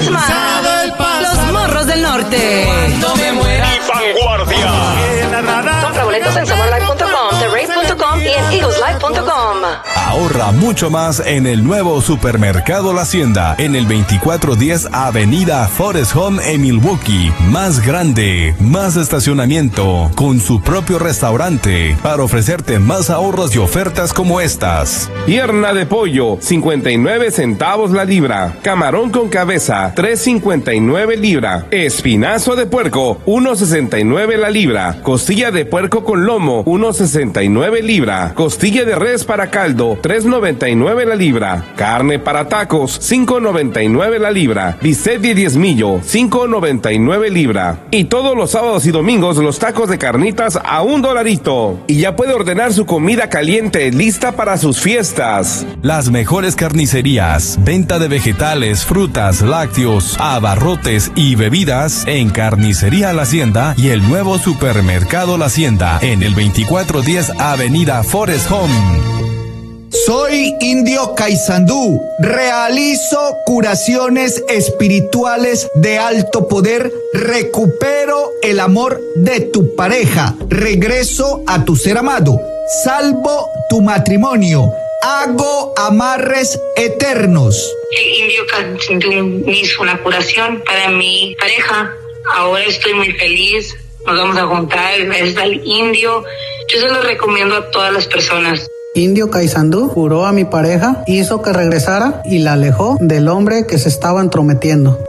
Los Morros del Norte. Cuando me muera. Y Vanguardia. Compra boletos en SummerLife.com, TheRave.com y en EaglesLife.com. Ahorra mucho más en el nuevo Supermercado La Hacienda, en el 2410 Avenida Forest Home en Milwaukee. Más grande, más estacionamiento, con su propio restaurante, para ofrecerte más ahorros y ofertas como estas. Pierna de pollo, 59 centavos la libra. Camarón con cabeza, 3.59 libra. Espinazo de puerco, 1.69 la libra. Costilla de puerco con lomo, 1.69 libra. Costilla de res para caldo, 3.99 la libra. Carne para tacos, 5.99 la libra. Bistec de diezmillo, 5.99 libra. Y todos los sábados y domingos los tacos de carnitas a $1. Y ya puede ordenar su comida caliente lista para sus fiestas. Las mejores carnicerías, venta de vegetales, frutas, lácteos, abarrotes y bebidas en Carnicería La Hacienda y el nuevo Supermercado La Hacienda en el 2410 Avenida Forest Home. Soy Indio Kaisandú. Realizo curaciones espirituales de alto poder. Recupero el amor de tu pareja. Regreso a tu ser amado. Salvo tu matrimonio. Hago amarres eternos. El Indio Kaisandú hizo una curación para mi pareja. Ahora estoy muy feliz. Nos vamos a juntar gracias al Indio. Yo se lo recomiendo a todas las personas. Indio Kaisandú curó a mi pareja, hizo que regresara y la alejó del hombre que se estaba entrometiendo.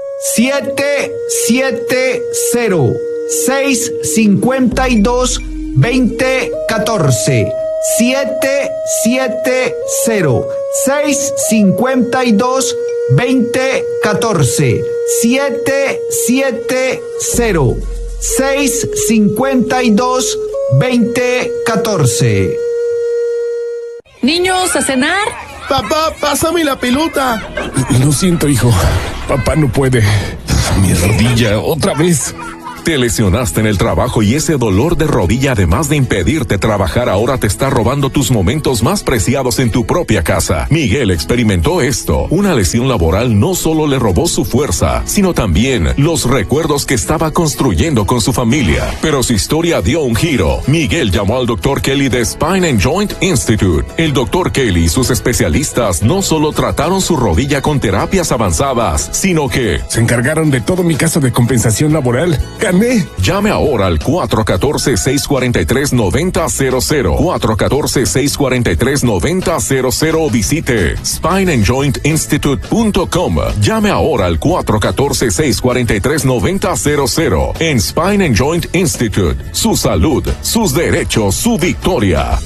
770-652-2014. 770-652-2014. 770-652-2014. Niños, ¿a cenar? Papá, pásame la pelota. Lo siento, hijo. Papá no puede. Mi rodilla, otra vez. Te lesionaste en el trabajo y ese dolor de rodilla, además de impedirte trabajar, ahora te está robando tus momentos más preciados en tu propia casa. Miguel experimentó esto. Una lesión laboral no solo le robó su fuerza, sino también los recuerdos que estaba construyendo con su familia. Pero su historia dio un giro. Miguel llamó al Dr. Kelly de Spine and Joint Institute. El Dr. Kelly y sus especialistas no solo trataron su rodilla con terapias avanzadas, sino que se encargaron de todo mi caso de compensación laboral. ¡Gané! Llame ahora al 414-643-9000. 414-643-9000 o visite spineandjointinstitute.com. Llame ahora al 414-643-9000. En Spine and Joint Institute, su salud, sus derechos, su victoria.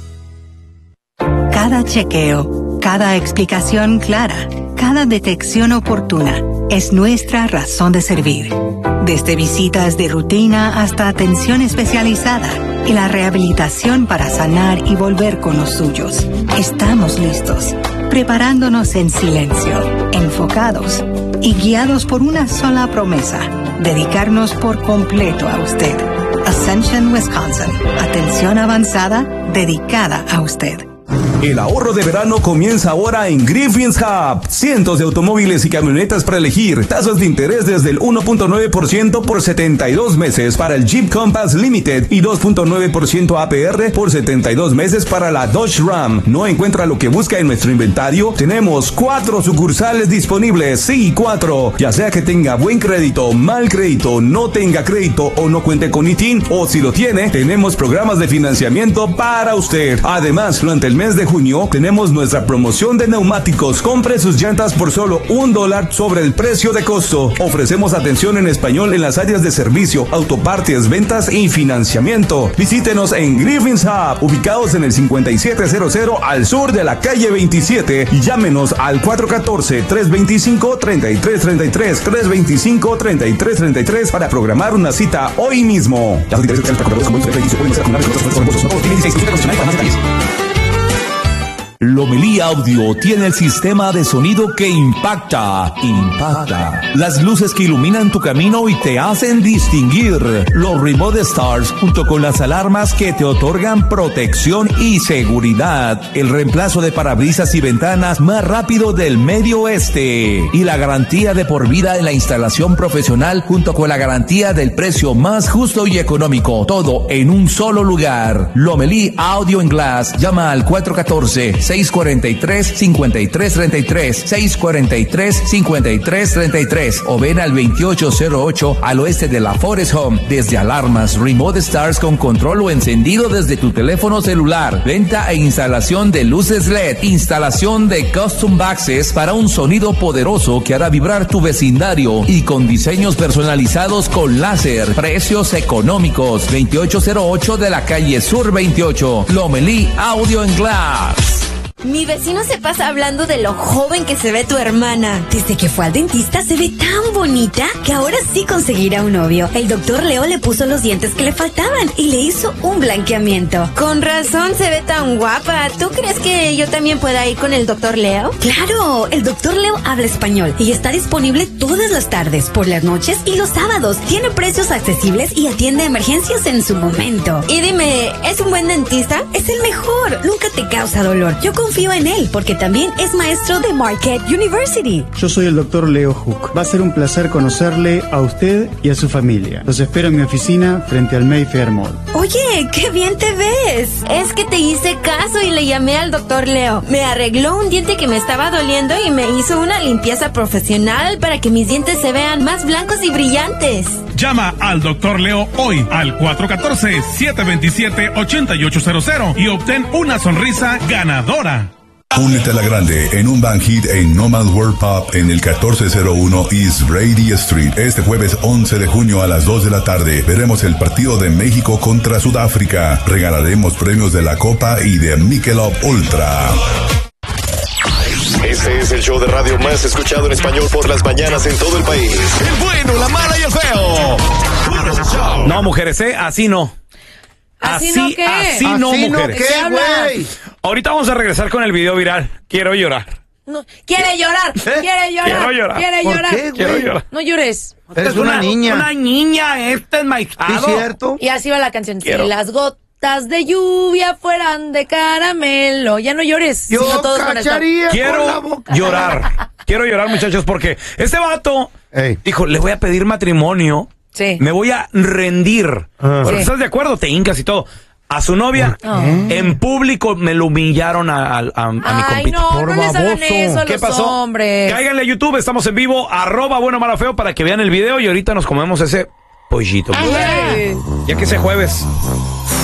Cada chequeo, cada explicación clara, cada detección oportuna es nuestra razón de servir. Desde visitas de rutina hasta atención especializada y la rehabilitación para sanar y volver con los suyos. Estamos listos, preparándonos en silencio, enfocados y guiados por una sola promesa: dedicarnos por completo a usted. Ascension, Wisconsin. Atención avanzada dedicada a usted. El ahorro de verano comienza ahora en Griffin's Hub. Cientos de automóviles y camionetas para elegir. Tasas de interés desde el 1.9% por 72 meses para el Jeep Compass Limited y 2.9% APR por 72 meses para la Dodge Ram. ¿No encuentra lo que busca en nuestro inventario? Tenemos 4 sucursales disponibles. Sí, 4. Ya sea que tenga buen crédito, mal crédito, no tenga crédito o no cuente con ITIN, o si lo tiene, tenemos programas de financiamiento para usted. Además, durante el mes de junio tenemos nuestra promoción de neumáticos. Compre sus llantas por solo $1 sobre el precio de costo. Ofrecemos atención en español en las áreas de servicio, autopartes, ventas y financiamiento. Visítenos en Griffin's Hub, ubicados en el 5700 al sur de la calle 27, y llámenos al 414-325-3333, 325-3333 para programar una cita hoy mismo. Lomelí Audio tiene el sistema de sonido que impacta. Las luces que iluminan tu camino y te hacen distinguir. Los Remote Stars junto con las alarmas que te otorgan protección y seguridad. El reemplazo de parabrisas y ventanas más rápido del Medio Oeste. Y la garantía de por vida en la instalación profesional junto con la garantía del precio más justo y económico. Todo en un solo lugar. Lomelí Audio and Glass. Llama al 414-643-5333. 643-5333. O ven al 2808 al oeste de la Forest Home. Desde alarmas, Remote Stars con control o encendido desde tu teléfono celular. Venta e instalación de luces LED. Instalación de Custom Boxes para un sonido poderoso que hará vibrar tu vecindario. Y con diseños personalizados con láser. Precios económicos. 2808 de la calle Sur 28. Lomelí Audio and Glass. Mi vecino se pasa hablando de lo joven que se ve tu hermana. Desde que fue al dentista se ve tan bonita que ahora sí conseguirá un novio. El doctor Leo le puso los dientes que le faltaban y le hizo un blanqueamiento. Con razón se ve tan guapa. ¿Tú crees que yo también pueda ir con el doctor Leo? Claro, el doctor Leo habla español y está disponible todas las tardes, por las noches y los sábados. Tiene precios accesibles y atiende emergencias en su momento. Y dime, ¿es un buen dentista? Es el mejor. Nunca te causa dolor. Yo confío en él porque también es maestro de Marquette University. Yo soy el doctor Leo Hook. Va a ser un placer conocerle a usted y a su familia. Los espero en mi oficina frente al Mayfair Mall. Oye, qué bien te ves. Es que te hice caso y le llamé al doctor Leo. Me arregló un diente que me estaba doliendo y me hizo una limpieza profesional para que mis dientes se vean más blancos y brillantes. Llama al Dr. Leo hoy al 414-727-8800 y obtén una sonrisa ganadora. Únete a la grande en un Bang Hit en Nomad World Pub en el 1401 East Brady Street. Este jueves 11 de junio a las 2 de la tarde veremos el partido de México contra Sudáfrica. Regalaremos premios de la Copa y de Michelob Ultra. Este es el show de radio más escuchado en español por las mañanas en todo el país. El bueno, la mala y el feo. No, mujeres, así no. ¿Así no qué? Así no, mujeres. ¿Qué güey? Ahorita vamos a regresar con el video viral. Quiero llorar. No, quiere llorar, quiere llorar. Quiero llorar. Quiere ¿Por llorar. qué, Quiero llorar. No llores. Eres una niña. Una niña, este es maizado. ¿Sí, cierto? Y así va la canción. Quiero. Si las gotas de lluvia fueran de caramelo. Ya no llores. Yo sino todos van a estar. Quiero llorar. Quiero llorar, muchachos, porque este vato dijo, le voy a pedir matrimonio. Sí. Me voy a rendir. Sí. ¿Estás de acuerdo? Te hincas y todo. A su novia, en público me lo humillaron a mi compita. Ay, no les hagan eso a ¿Qué los pasó? hombres. Cáiganle a YouTube, estamos en vivo, @bueno, malo, feo, para que vean el video y ahorita nos comemos ese pollito. Ay. Ya que ese jueves